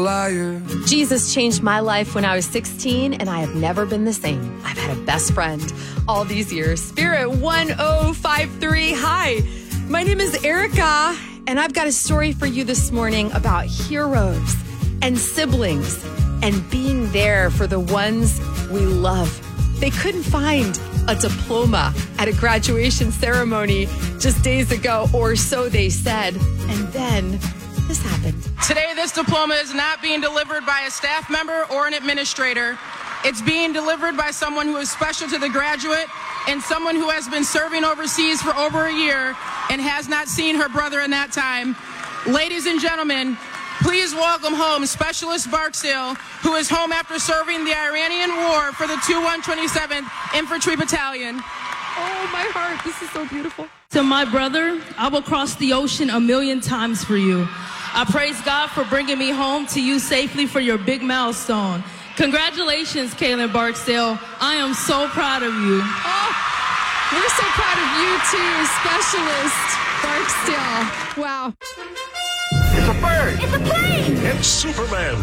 Liar. Jesus changed my life when I was 16, and I have never been the same. I've had a best friend all these years. Spirit 1053. Hi, my name is Erica, and I've got a story for you this morning about heroes and siblings and being there for the ones we love. They couldn't find a diploma at a graduation ceremony just days ago, or so they said. And then this happened. Today, this diploma is not being delivered by a staff member or an administrator. It's being delivered by someone who is special to the graduate and someone who has been serving overseas for over a year and has not seen her brother in that time. Ladies and gentlemen, please welcome home Specialist Barksdale, who is home after serving the Iranian War for the 2127th Infantry Battalion. Oh, my heart. This is so beautiful. To my brother, I will cross the ocean 1,000,000 times for you. I praise God for bringing me home to you safely for your big milestone. Congratulations, Kaylin Barksdale. I am so proud of you. Oh, we're so proud of you too, Specialist Barksdale. Wow. It's a bird. It's a plane. It's Superman.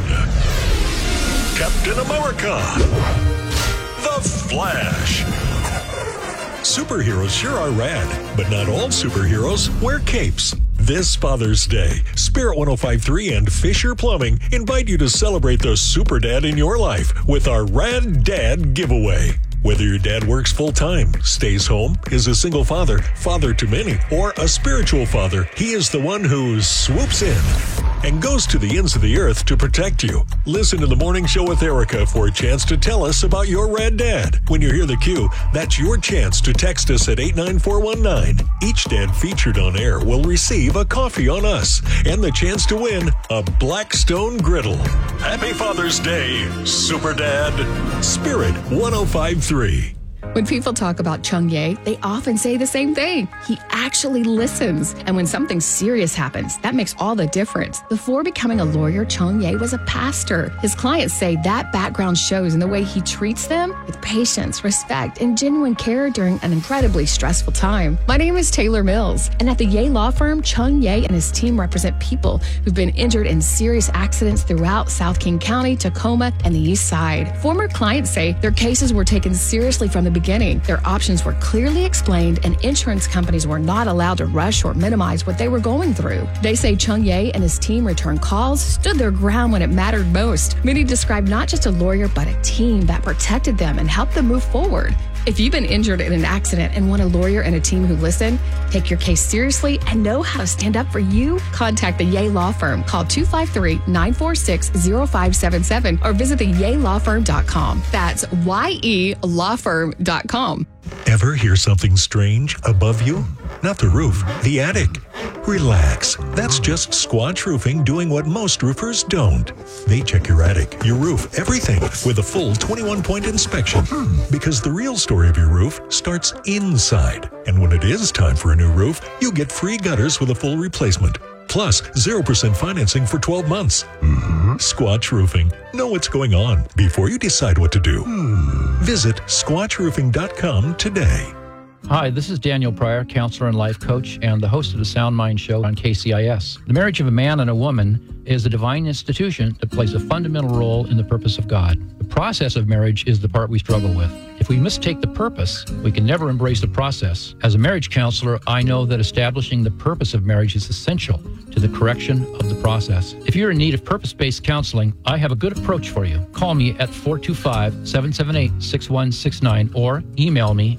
Captain America. The Flash. Superheroes sure are rad, but not all superheroes wear capes. This Father's Day, Spirit 1053 and Fisher Plumbing invite you to celebrate the super dad in your life with our Rad Dad giveaway. Whether your dad works full-time, stays home, is a single father, father to many, or a spiritual father, he is the one who swoops in and goes to the ends of the earth to protect you. Listen to the Morning Show with Erica for a chance to tell us about your Rad Dad. When you hear the cue, that's your chance to text us at 89419. Each dad featured on air will receive a coffee on us and the chance to win a Blackstone griddle. Happy Father's Day, Super Dad. Spirit 1053. When people talk about Chung Ye, they often say the same thing. He actually listens. And when something serious happens, that makes all the difference. Before becoming a lawyer, Chung Ye was a pastor. His clients say that background shows in the way he treats them with patience, respect, and genuine care during an incredibly stressful time. My name is Taylor Mills, and at the Ye Law Firm, Chung Ye and his team represent people who've been injured in serious accidents throughout South King County, Tacoma, and the East Side. Former clients say their cases were taken seriously from the beginning. Their options were clearly explained, and insurance companies were not allowed to rush or minimize what they were going through. They say Chung Ye and his team returned calls, stood their ground when it mattered most. Many describe not just a lawyer, but a team that protected them and helped them move forward. If you've been injured in an accident and want a lawyer and a team who listen, take your case seriously, and know how to stand up for you, contact the Ye Law Firm. Call 253-946-0577 or visit theyelawfirm.com. That's YELawfirm.com. Ever hear something strange above you? Not the roof, the attic. Relax. That's just Squatch Roofing doing what most roofers don't. They check your attic, your roof, everything with a full 21-point inspection. Because the real story of your roof starts inside. And when it is time for a new roof, you get free gutters with a full replacement. Plus 0% financing for 12 months. Squatch Roofing. Know what's going on before you decide what to do. Visit squatchroofing.com today. Hi, this is Daniel Pryor, counselor and life coach, and the host of the Sound Mind Show on KCIS. The marriage of a man and a woman is a divine institution that plays a fundamental role in the purpose of God. The process of marriage is the part we struggle with. If we mistake the purpose, we can never embrace the process. As a marriage counselor, I know that establishing the purpose of marriage is essential to the correction of the process. If you're in need of purpose-based counseling, I have a good approach for you. Call me at 425-778-6169 or email me